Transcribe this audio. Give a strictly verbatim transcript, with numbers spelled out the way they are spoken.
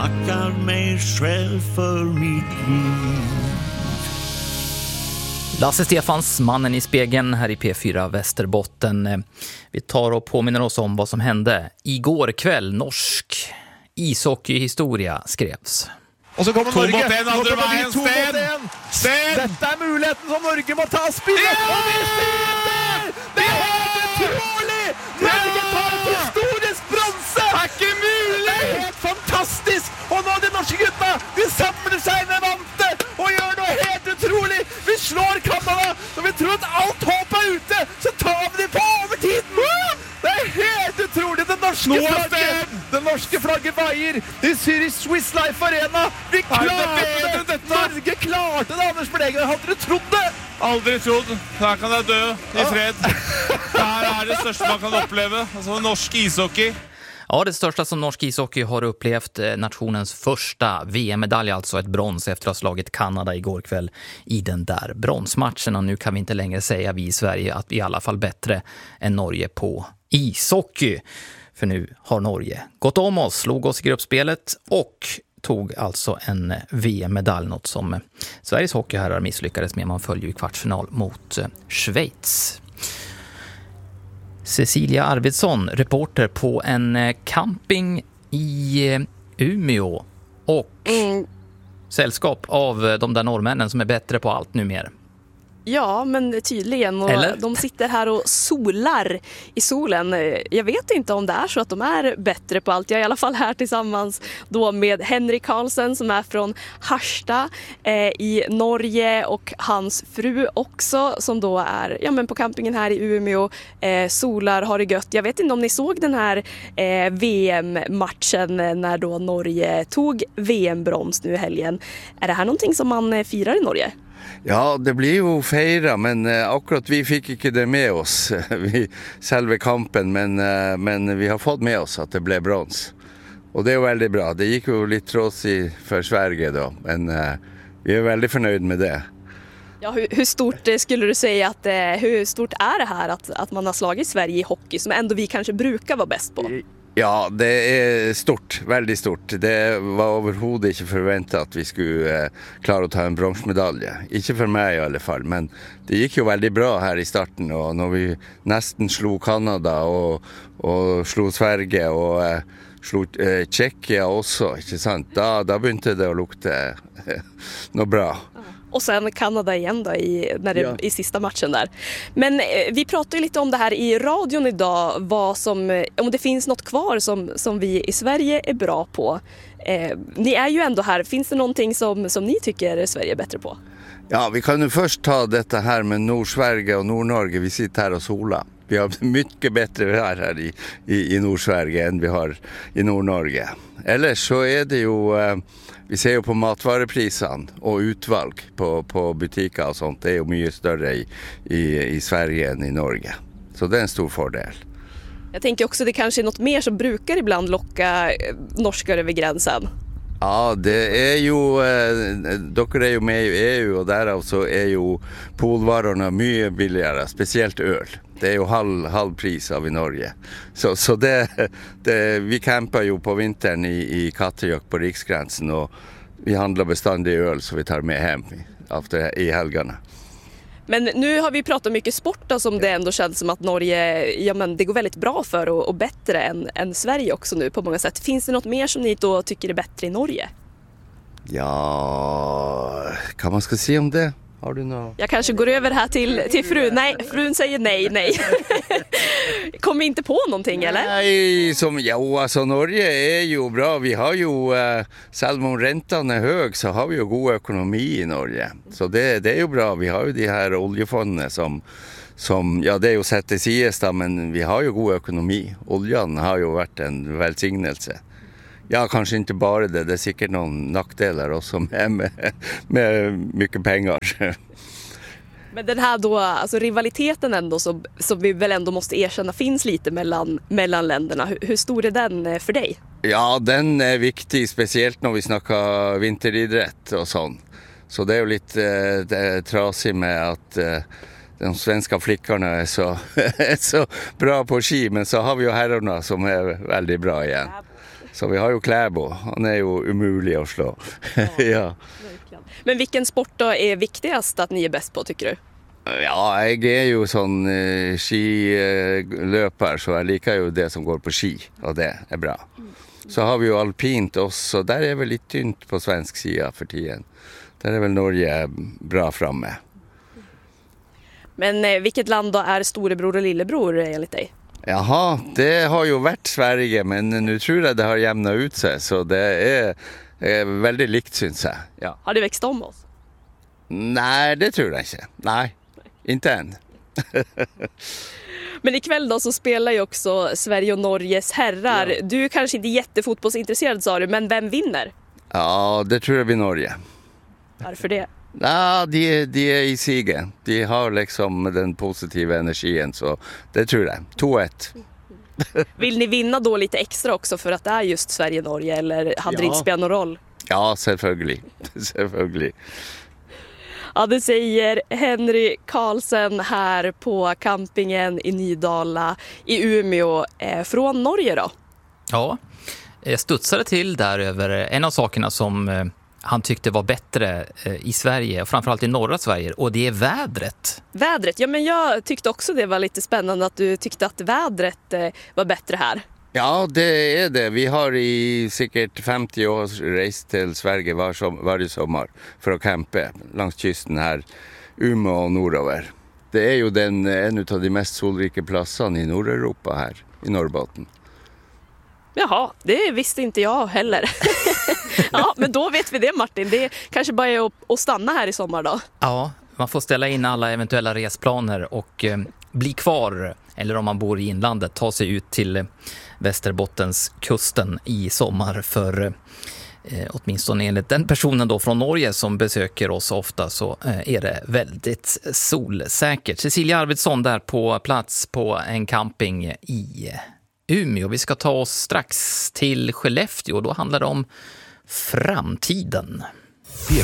tackar mig själv för mitt liv. Lasse Stefans, Mannen i spegeln här i P fyra Västerbotten. Vi tar och påminner oss om vad som hände. Igår kväll, norsk ishockeyhistoria skrevs. Och så kommer to Norge. mot en, andre veien, Sten! Sten! Dette er muligheten som Norge må ta spillet. Ja! Og vi skyter! Det er helt utrolig! Norge tar et historisk bronse! Det er ikke mulig! Det er helt fantastisk! Og nå de norske gutta, de samler seg med vante og gjør noe helt utrolig. Vi slår Kanada, og vi tror at alt håp er ute, så tar vi det på over tiden. Det er helt utrolig. Det norske flagget, det norske flagget veier. De syr i Swiss Life Arena. Vi klarte det! Norge klarte det, Anders Berlegen. Hadde du trodd det? Aldri trodd. Her kan jeg dø i fred. Her er det største man kan oppleve. Altså norsk ishockey. Ja, det största som norsk ishockey har upplevt, nationens första V M-medalj, alltså ett brons efter att ha slagit Kanada igår kväll i den där bronsmatchen. Och nu kan vi inte längre säga vi i Sverige att vi i alla fall bättre än Norge på ishockey. För nu har Norge gått om oss, slog oss i gruppspelet och tog alltså en V M-medalj, något som Sveriges hockeyherrar misslyckades med. Man följer ju kvartsfinal mot Schweiz. Cecilia Arvidsson, reporter på en camping i Umeå och mm. sällskap av de där norrmännen som är bättre på allt numera. Ja, men tydligen. Och de sitter här och solar i solen. Jag vet inte om det är så att de är bättre på allt. Jag är i alla fall här tillsammans då med Henrik Karlsen som är från Harstad eh, i Norge och hans fru också som då är ja, men på campingen här i Umeå. Eh, solar, har det gött. Jag vet inte om ni såg den här eh, V M-matchen när då Norge tog V M-brons nu i helgen. Är det här någonting som man firar i Norge? Ja, det blir jo feira, men uh, akkurat vi fikk ikke det med oss, vi, selve kampen, men, uh, men vi har fått med oss at det ble brons. Og det er jo veldig bra. Det gikk jo litt tråsig for Sverige da, men uh, vi er veldig fornøyd med det. Ja, hur, hur stort skulle du säga att hur stort är det här att, att man har slagit Sverige i hockey som ändå vi kanske brukar vara bäst på? Ja, det är stort, väldigt stort. Det var överhuvud inte förväntat att vi skulle eh, klara att ta en bronsmedalj. Inte för mig i alla fall, men det gick ju väldigt bra här i starten och när vi nästan slog Kanada och, och slog Sverige och eh, slog eh, Tjeckien också, inte sant? Då, då började det att lukta eh, något bra. Och sen Kanada igen då i, när det, ja. i sista matchen där. Men eh, vi pratar ju lite om det här i radion idag. Vad som, om det finns något kvar som, som vi i Sverige är bra på. Eh, ni är ju ändå här. Finns det någonting som, som ni tycker Sverige är bättre på? Ja, vi kan ju först ta detta här med Nord-Sverige och Nord-Norge. Vi sitter här och sola. Vi har mycket bättre här, här i, i, i Nord-Sverige än vi har i Nord-Norge. Eller så är det ju... Eh, Vi ser ju på matvaruprisan och utvalg på, på butiker och sånt. Det är ju mycket större i, i, i Sverige än i Norge. Så det är en stor fördel. Jag tänker också det kanske är något mer som brukar ibland locka norskar över gränsen. Ja, det är ju... Eh, dock är ju med i E U och därav så är ju polvarorna mycket billigare. Speciellt öl. Det är ju halv, halv pris av i Norge. Så, så det, det, vi campar ju på vintern i, i Katterjök på riksgränsen och vi handlar beständigt öl så vi tar med hem efter, i helgerna. Men nu har vi pratat mycket sport då, som det ändå känns som att Norge, ja men det går väldigt bra för och, och bättre än, än Sverige också nu på många sätt. Finns det något mer som ni då tycker är bättre i Norge? Ja, kan man ska se om det? Har du något? Jag kanske går över här till, till frun. Nej, frun säger nej, nej. Kommer inte på någonting, eller? Nej, som, jo, alltså Norge är ju bra. Vi har ju, eh, selv om räntan är hög så har vi ju god ekonomi i Norge. Så det, det är ju bra. Vi har ju de här oljefonderna som, som ja det är ju sett i siesta, men vi har ju god ekonomi. Oljan har ju varit en välsignelse. Ja, kanske inte bara det. Det är säkert någon nackdelar också med, med, med mycket pengar. Men den här då, alltså rivaliteten ändå som, som vi väl ändå måste erkänna finns lite mellan, mellan länderna. Hur, hur stor är den för dig? Ja, den är viktig, speciellt när vi snackar vinteridrott och sånt. Så det är ju lite eh, trasigt med att eh, de svenska flickorna är så, är så bra på ski, men så har vi ju herrarna som är väldigt bra igen. Så vi har ju Kläbo, han är ju umulig att slå. Ja. Ja. Men vilken sport då är viktigast att ni är bäst på, tycker du? Ja, jag är ju sån eh, skilöpare, så jag likar ju det som går på ski, och det är bra. Så har vi ju alpint också, så där är väl lite tynt på svensk sida för tiden. Där är väl Norge bra framme. Men eh, vilket land då är storebror och lillebror enligt dig? Jaha, det har ju varit Sverige, men nu tror jag det har jämnat ut sig, så det är, är väldigt likt, syns jag. Ja. Har det växt om oss? Nej, det tror jag inte. Nej, inte än. Men ikväll då så spelar ju också Sverige och Norges herrar. Ja. Du är kanske inte jättefotbollsintresserad, sa du, men vem vinner? Ja, det tror jag blir Norge. Varför det? Ja, de, de är i sigen. De har liksom den positiva energin, så det tror jag. två ett. Vill ni vinna då lite extra också för att det är just Sverige-Norge, eller hade ja. det inte spelat någon roll? Ja, selvfølgelig. Selvfølgelig. Ja, det säger Henry Karlsen här på campingen i Nydala i Umeå eh, från Norge då. Ja, jag studsade till där över en av sakerna som eh, han tyckte var bättre eh, i Sverige, och framförallt i norra Sverige, och det är vädret. Vädret, ja, men jag tyckte också det var lite spännande att du tyckte att vädret eh, var bättre här. Ja, det är det. Vi har i säkert femtio år rest till Sverige var som, varje sommar för att campa längs kysten här, Umeå och nordover. Det är ju den, en av de mest solrika platserna i Nordeuropa här, i Norrbotten. Jaha, det visste inte jag heller. Ja, men då vet vi det, Martin. Det är kanske bara är att, att stanna här i sommar då. Ja, man får ställa in alla eventuella resplaner och eh, bli kvar, eller om man bor i inlandet, ta sig ut till Västerbottens kusten i sommar, för eh, åtminstone enligt den personen då från Norge som besöker oss ofta, så eh, är det väldigt solsäkert. Cecilia Arvidsson där på plats på en camping i Umeå. Vi ska ta oss strax till Skellefteå, då handlar det om framtiden.